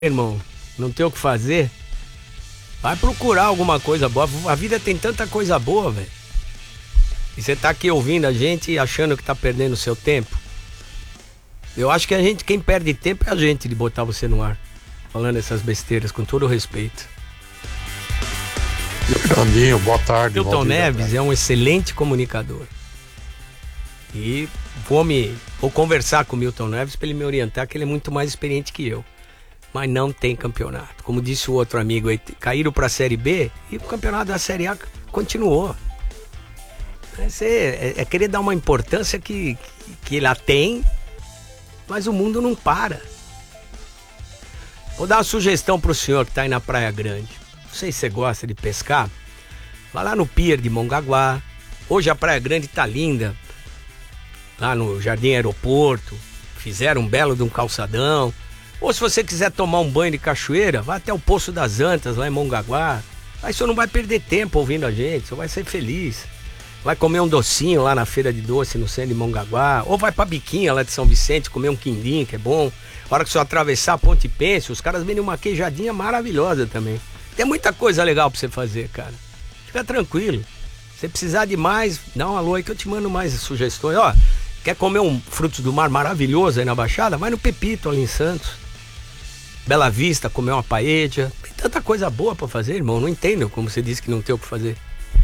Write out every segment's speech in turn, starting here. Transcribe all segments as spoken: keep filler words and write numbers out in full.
Irmão, não tem o que fazer? Vai procurar alguma coisa boa. A vida tem tanta coisa boa, velho. E você tá aqui ouvindo a gente e achando que tá perdendo o seu tempo. Eu acho que a gente, quem perde tempo é a gente de botar você no ar. Falando essas besteiras, com todo o respeito. Fernandinho, boa tarde. Milton Neves é um excelente comunicador. E vou, me, vou conversar com o Milton Neves para ele me orientar, que ele é muito mais experiente que eu. Mas não tem campeonato. Como disse o outro amigo aí, caíram para a Série B e o campeonato da Série A continuou. É, é querer dar uma importância que, que, que ela tem, mas o mundo não para. Vou dar uma sugestão pro senhor que tá aí na Praia Grande. Não sei se você gosta de pescar. Vai lá no pier de Mongaguá. Hoje a Praia Grande tá linda. Lá no Jardim Aeroporto. Fizeram um belo de um calçadão. Ou se você quiser tomar um banho de cachoeira, vai até o Poço das Antas, lá em Mongaguá. Aí você não vai perder tempo ouvindo a gente, você vai ser feliz. Vai comer um docinho lá na feira de doce no centro de Mongaguá. Ou vai pra Biquinha lá de São Vicente comer um quindim, que é bom. A hora que você atravessar a Ponte Pêncio, os caras vendem uma queijadinha maravilhosa também. Tem muita coisa legal pra você fazer, cara. Fica tranquilo. Se precisar de mais, dá um alô aí que eu te mando mais sugestões. Ó, quer comer um frutos do mar maravilhoso aí na Baixada? Vai no Pepito ali em Santos. Bela Vista, comer uma paella. Tem tanta coisa boa pra fazer, irmão. Não entendo como você disse que não tem o que fazer.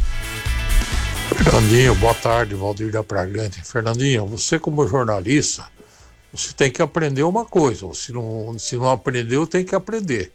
Fernandinho, boa tarde, Valdir da Praia Grande. Fernandinho, você como jornalista, você tem que aprender uma coisa. Se não, se não aprendeu, tem que aprender.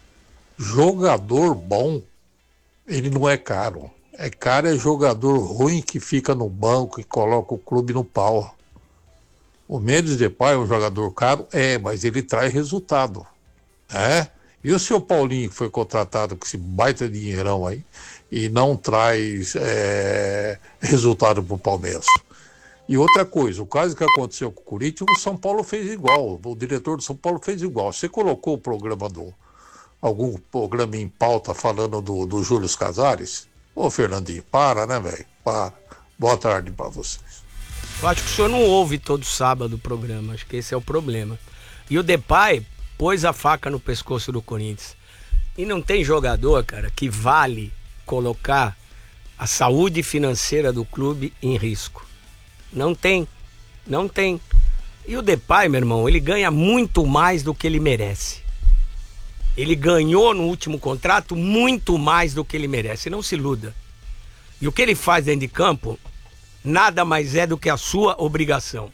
Jogador bom, ele não é caro. É caro é jogador ruim que fica no banco e coloca o clube no pau. O Mendes Depay é um jogador caro? É, mas ele traz resultado. É? E o seu Paulinho, que foi contratado com esse baita dinheirão aí, e não traz é, resultado pro Palmeiras. E outra coisa, o caso que aconteceu com o Corinthians, o São Paulo fez igual, o diretor do São Paulo fez igual. Você colocou o programa do, algum programa em pauta falando do, do Júlio Casares? Ô Fernandinho, para, né, velho? Para. Boa tarde pra vocês. Eu acho que o senhor não ouve todo sábado o programa, acho que esse é o problema. E o Depay pôs a faca no pescoço do Corinthians. E não tem jogador, cara, que vale colocar a saúde financeira do clube em risco. Não tem, não tem. E o Depay, meu irmão, ele ganha muito mais do que ele merece. Ele ganhou no último contrato muito mais do que ele merece, não se iluda. E o que ele faz dentro de campo nada mais é do que a sua obrigação.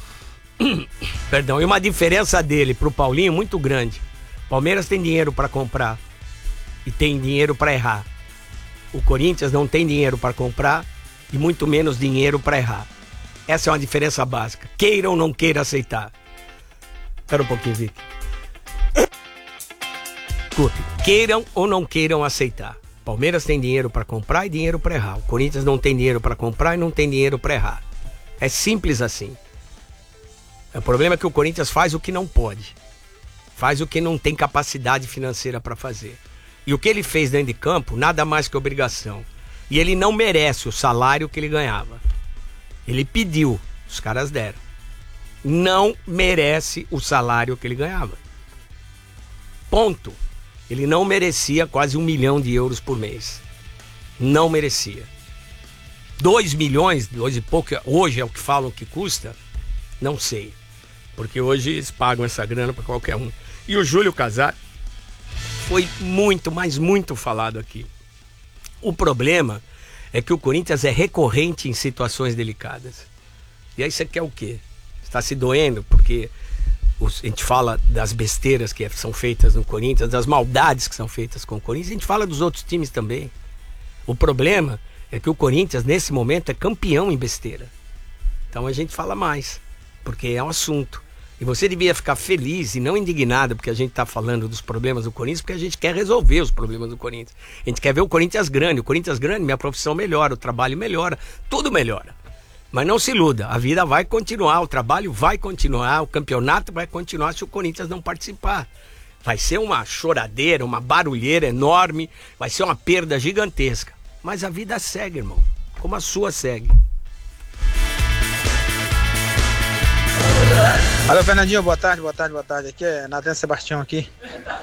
Perdão, e uma diferença dele pro Paulinho muito grande. Palmeiras tem dinheiro para comprar e tem dinheiro para errar. O Corinthians não tem dinheiro para comprar e muito menos dinheiro para errar. Essa é uma diferença básica. Queira ou não queira aceitar. Espera um pouquinho, Vic. Queiram ou não queiram aceitar. Palmeiras tem dinheiro para comprar e dinheiro para errar. O Corinthians não tem dinheiro para comprar e não tem dinheiro para errar. É simples assim. O problema é que o Corinthians faz o que não pode. Faz o que não tem capacidade financeira para fazer. E o que ele fez dentro de campo, nada mais que obrigação. E ele não merece o salário que ele ganhava. Ele pediu, os caras deram. Não merece o salário que ele ganhava. Ponto. Ele não merecia quase um milhão de euros por mês. Não merecia. Dois milhões, dois e pouco, hoje é o que falam que custa? Não sei. Porque hoje eles pagam essa grana para qualquer um. E o Júlio Casares foi muito, mas muito falado aqui. O problema é que o Corinthians é recorrente em situações delicadas. E aí você quer o quê? Está se doendo porque os, a gente fala das besteiras que são feitas no Corinthians, das maldades que são feitas com o Corinthians, a gente fala dos outros times também. O problema é que o Corinthians, nesse momento, é campeão em besteira. Então a gente fala mais, porque é um assunto. E você devia ficar feliz e não indignado porque a gente está falando dos problemas do Corinthians, porque a gente quer resolver os problemas do Corinthians. A gente quer ver o Corinthians grande. O Corinthians grande, minha profissão melhora, o trabalho melhora, tudo melhora. Mas não se iluda, a vida vai continuar, o trabalho vai continuar, o campeonato vai continuar se o Corinthians não participar. Vai ser uma choradeira, uma barulheira enorme, vai ser uma perda gigantesca. Mas a vida segue, irmão, como a sua segue. Alô, Fernandinho, boa tarde, boa tarde, boa tarde. Aqui é Natan Sebastião aqui.